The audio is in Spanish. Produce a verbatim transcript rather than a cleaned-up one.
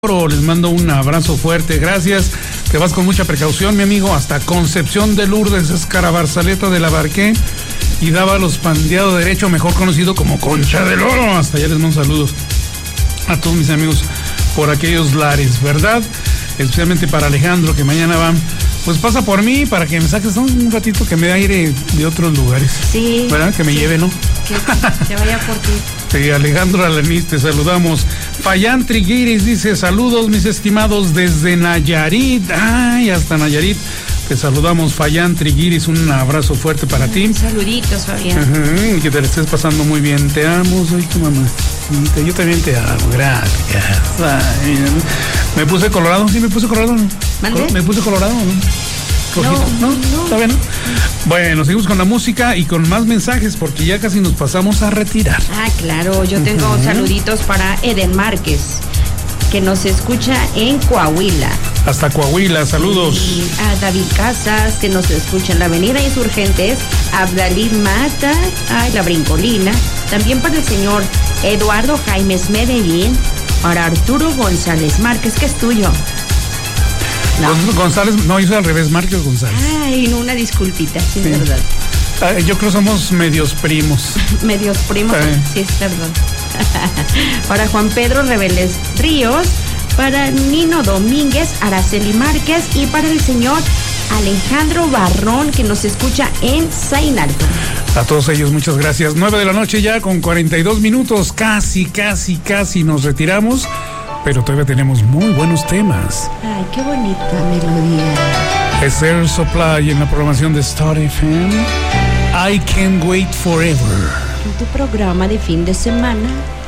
Les mando un abrazo fuerte, gracias. Te vas con mucha precaución, mi amigo, hasta Concepción de Lourdes, Escarabarzaleta de la Barqué y Dávalos Pandeado Derecho, mejor conocido como Concha del Oro. Hasta allá les mando saludos a todos mis amigos por aquellos lares, ¿verdad? Especialmente para Alejandro, que mañana va, pues pasa por mí para que me saques un ratito, que me dé aire de otros lugares. Sí. ¿Verdad? Que me sí. lleve, ¿no? Que se vaya por ti. Sí, Alejandro Alanís, te saludamos. Fayán Triguiris dice, saludos mis estimados desde Nayarit. Ay, hasta Nayarit. Te saludamos, Fayán Triguiris, un abrazo fuerte para Ay, ti. Saluditos, Fabián. Uh-huh, que te la estés pasando muy bien. Te amo, soy tu mamacita. Yo también te amo, gracias. Ay, me puse colorado, sí, me puse colorado. ¿Mande? Me puse colorado, ¿no? Rojito. No, ¿No? no. ¿Está bien? Bueno, seguimos con la música y con más mensajes porque ya casi nos pasamos a retirar. Ah, claro, yo tengo Uh-huh. saluditos para Eden Márquez, que nos escucha en Coahuila. Hasta Coahuila, saludos. Y a David Casas, que nos escucha en la avenida Insurgentes. Abdalid Mata, ay, la Brincolina. También para el señor Eduardo Jaimes Medellín. Para Arturo González Márquez, que es tuyo. No. Gon- González, no, yo soy al revés, Márquez González. Ay, no, una disculpita, sí, es Sí. verdad. Ah, yo creo que somos medios primos. Medios primos, Sí. sí, es verdad. Para Juan Pedro Reveles Ríos, para Nino Domínguez, Araceli Márquez y para el señor Alejandro Barrón, que nos escucha en Zainalco. A todos ellos, muchas gracias. Nueve de la noche ya con cuarenta y dos minutos. Casi, casi, casi nos retiramos. Pero todavía tenemos muy buenos temas. Ay, qué bonita melodía. Es Air Supply en la programación de Star F M. I Can't Wait Forever. En tu programa de fin de semana.